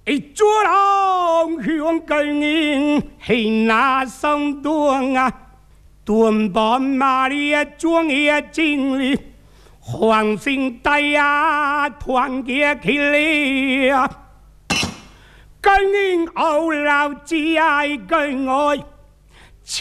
一桌郎香根人是那上端啊，端把玛丽庄也经历，黄心带呀团结起来啊，根人后老只爱跟我。